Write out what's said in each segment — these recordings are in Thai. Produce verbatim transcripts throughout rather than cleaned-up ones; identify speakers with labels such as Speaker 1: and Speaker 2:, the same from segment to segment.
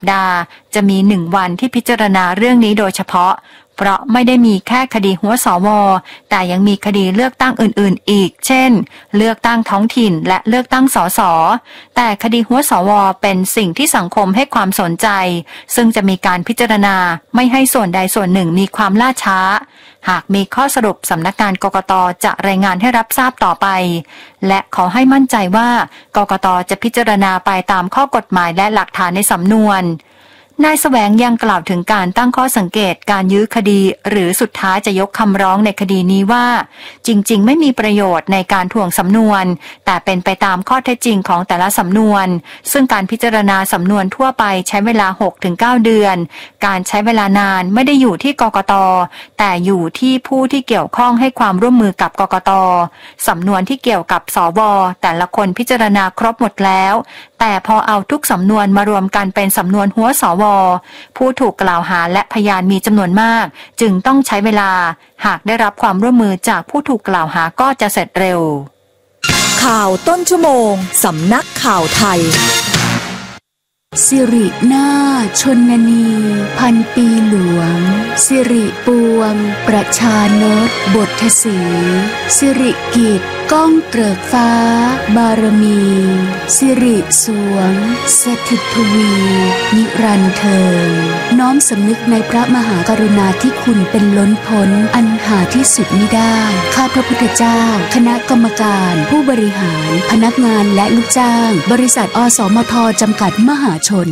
Speaker 1: ดาห์จะมีหนึ่งวันที่พิจารณาเรื่องนี้โดยเฉพาะเพราะไม่ได้มีแค่คดีหัวสวแต่ยังมีคดีเลือกตั้งอื่นๆอีกเช่นเลือกตั้งท้องถิ่นและเลือกตั้งสสแต่คดีหัวสวเป็นสิ่งที่สังคมให้ความสนใจซึ่งจะมีการพิจารณาไม่ให้ส่วนใดส่วนหนึ่งมีความล่าช้าหากมีข้อสรุปสำนักงานกกต.จะรายงานให้รับทราบต่อไปและขอให้มั่นใจว่ากกต.จะพิจารณาไปตามข้อกฎหมายและหลักฐานในสำนวนนายแสวงยังกล่าวถึงการตั้งข้อสังเกตการยื้อคดีหรือสุดท้ายจะยกคำร้องในคดีนี้ว่าจริงๆไม่มีประโยชน์ในการถ่วงสำนวนแต่เป็นไปตามข้อเท็จจริงของแต่ละสำนวนซึ่งการพิจารณาสำนวนทั่วไปใช้เวลา หกถึงเก้า เดือนการใช้เวลานานไม่ได้อยู่ที่กกต.แต่อยู่ที่ผู้ที่เกี่ยวข้องให้ความร่วมมือกับกกต.สำนวนที่เกี่ยวกับสวแต่ละคนพิจารณาครบหมดแล้วแต่พอเอาทุกสำนวนมารวมกันเป็นสำนวนหัวสวผู้ถูกกล่าวหาและพยานมีจำนวนมากจึงต้องใช้เวลาหากได้รับความร่วมมือจากผู้ถูกกล่าวหาก็จะเสร็จเร็ว
Speaker 2: ข่าวต้นชั่วโมงสำนักข่าวไทยสิรินาชนนีพันปีหลวงสิริปวงประชานตบทสีสิริกิจก้องเกริกฟ้าบารมีสิริสวงสถิตทวีนิรันดร์เทิงน้อมสำนึกในพระมหากรุณาธิคุณเป็นล้นพ้นอันหาที่สุดมิได้ข้าพระพุทธเจ้าคณะกรรมการผู้บริหารพนักงานและลูกจ้างบริษัทอสมทจำกัดมหาชน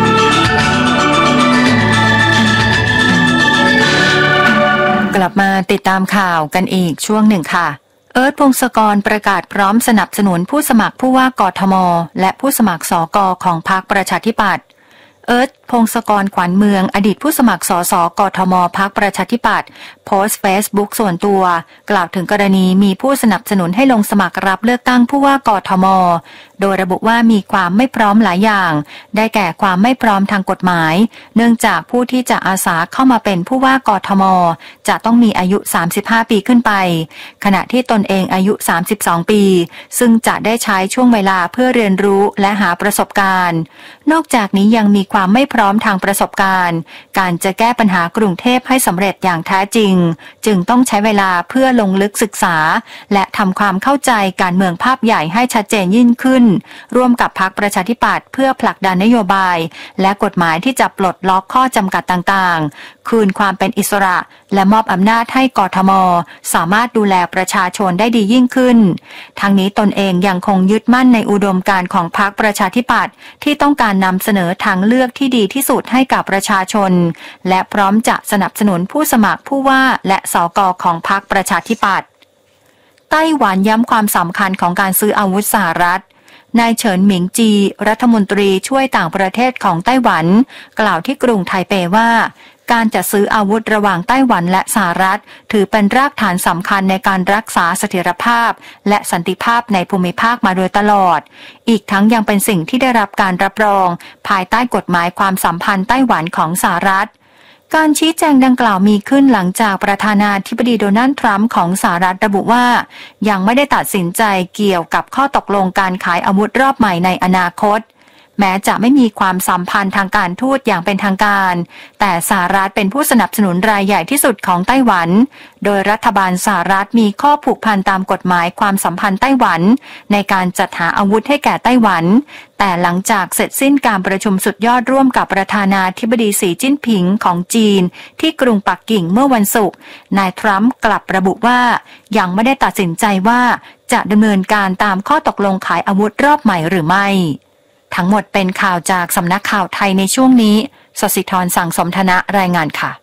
Speaker 1: กลับมาติดตามข่าวกันอีกช่วงหนึ่งค่ะเอิร์ธ พงศกรประกาศพร้อมสนับสนุนผู้สมัครผู้ว่ากทมและผู้สมัครสกของพรรคประชาธิปัตย์เอิร์ธ พงศกรขวัญเมืองอดีตผู้สมัครสสกทมพรรคประชาธิปัตย์โพสต์เฟซบุ๊กส่วนตัวกล่าวถึงกรณีมีผู้สนับสนุนให้ลงสมัครรับเลือกตั้งผู้ว่ากทมโดยระบุว่ามีความไม่พร้อมหลายอย่างได้แก่ความไม่พร้อมทางกฎหมายเนื่องจากผู้ที่จะอาสาเข้ามาเป็นผู้ว่ากทมจะต้องมีอายุสามสิบห้าปีขึ้นไปขณะที่ตนเองอายุสามสิบสองปีซึ่งจะได้ใช้ช่วงเวลาเพื่อเรียนรู้และหาประสบการณ์นอกจากนี้ยังมีความไม่พร้อมทางประสบการณ์การจะแก้ปัญหากรุงเทพให้สำเร็จอย่างแท้จริงจึงต้องใช้เวลาเพื่อลงลึกศึกษาและทำความเข้าใจการเมืองภาพใหญ่ให้ชัดเจนยิ่งขึ้นร่วมกับพรรคประชาธิปัตย์เพื่อผลักดันนโยบายและกฎหมายที่จะปลดล็อกข้อจำกัดต่างๆคืนความเป็นอิสระและมอบอำนาจให้กทมสามารถดูแลประชาชนได้ดียิ่งขึ้นทั้งนี้ตนเองยังคงยึดมั่นในอุดมการณ์ของพรรคประชาธิปัตย์ที่ต้องการนำเสนอทางเลือกที่ดีที่สุดให้กับประชาชนและพร้อมจะสนับสนุนผู้สมัครผู้ว่าและสกของพรรคประชาธิปัตย์ไต้หวันย้ำความสำคัญของการซื้ออาวุธสหรัฐนายเฉินหมิงจีรัฐมนตรีช่วยต่างประเทศของไต้หวันกล่าวที่กรุงไทเปว่าการจัดซื้ออาวุธระหว่างไต้หวันและสหรัฐถือเป็นรากฐานสำคัญในการรักษาเสถียรภาพและสันติภาพในภูมิภาคมาโดยตลอดอีกทั้งยังเป็นสิ่งที่ได้รับการรับรองภายใต้กฎหมายความสัมพันธ์ไต้หวันของสหรัฐการชี้แจงดังกล่าวมีขึ้นหลังจากประธานาธิบดีโดนัลด์ทรัมป์ของสหรัฐระบุว่ายังไม่ได้ตัดสินใจเกี่ยวกับข้อตกลงการขายอาวุธรอบใหม่ในอนาคตแม้จะไม่มีความสัมพันธ์ทางการทูตอย่างเป็นทางการแต่สหรัฐเป็นผู้สนับสนุนรายใหญ่ที่สุดของไต้หวันโดยรัฐบาลสหรัฐมีข้อผูกพันตามกฎหมายความสัมพันธ์ไต้หวันในการจัดหาอาวุธให้แก่ไต้หวันแต่หลังจากเสร็จสิ้นการประชุมสุดยอดร่วมกับประธานาธิบดีสีจิ้นผิงของจีนที่กรุงปักกิ่งเมื่อวันศุกร์นายทรัมป์กลับระบุว่ายังไม่ได้ตัดสินใจว่าจะดำเนินการตามข้อตกลงขายอาวุธรอบใหม่หรือไม่ทั้งหมดเป็นข่าวจากสำนักข่าวไทยในช่วงนี้สศิธรสั่งสมธนะรายงานค่ะ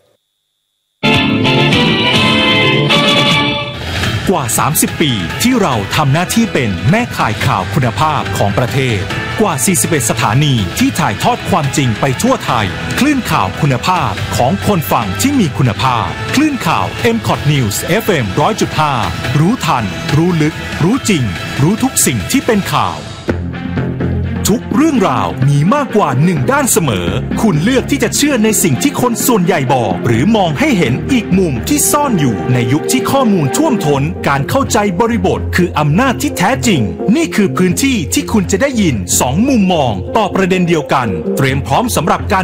Speaker 3: กว่าสามสิบปีที่เราทำหน้าที่เป็นแม่ข่ายข่าวคุณภาพของประเทศกว่าสี่สิบเอ็ดสถานีที่ถ่ายทอดความจริงไปทั่วไทยคลื่นข่าวคุณภาพของคนฟังที่มีคุณภาพคลื่นข่าว เอ็ม คอท News เอฟ เอ็ม หนึ่งร้อยจุดห้า รู้ทันรู้ลึกรู้จริงรู้ทุกสิ่งที่เป็นข่าวทุกเรื่องราวมีมากกว่าหนึ่งด้านเสมอคุณเลือกที่จะเชื่อในสิ่งที่คนส่วนใหญ่บอกหรือมองให้เห็นอีกมุมที่ซ่อนอยู่ในยุคที่ข้อมูลท่วมท้นการเข้าใจบริบทคืออำนาจที่แท้จริงนี่คือพื้นที่ที่คุณจะได้ยินสองมุมมองต่อประเด็นเดียวกันเตรียมพร้อมสำหรับการ